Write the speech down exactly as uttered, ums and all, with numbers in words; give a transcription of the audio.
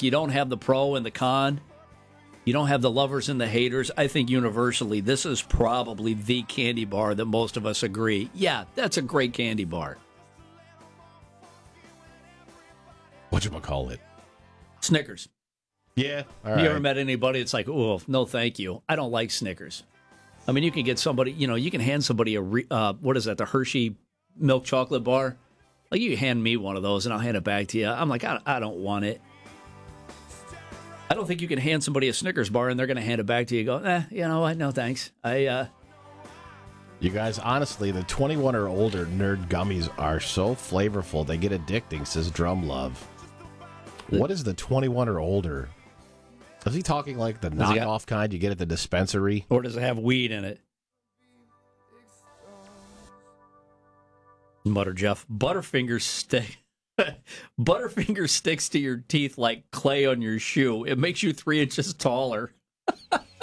you don't have the pro and the con. You don't have the lovers and the haters. I think universally, this is probably the candy bar that most of us agree. Yeah, that's a great candy bar. Whatchamacallit? Snickers. Yeah. All You right. ever met anybody? It's like, oh, no, thank you. I don't like Snickers. I mean, you can get somebody, you know, you can hand somebody a, re, uh, what is that, the Hershey milk chocolate bar? Like, you hand me one of those and I'll hand it back to you. I'm like, I, I don't want it. I don't think you can hand somebody a Snickers bar and they're going to hand it back to you and go, eh, you know what, no thanks. I, uh... You guys, honestly, the twenty-one or older nerd gummies are so flavorful, they get addicting, says Drum Love. What is the twenty-one or older? Is he talking like the Does he knockoff got- kind you get at the dispensary? Or does it have weed in it? Mutter Jeff. Butterfinger stick. Butterfinger sticks to your teeth like clay on your shoe. It makes you three inches taller.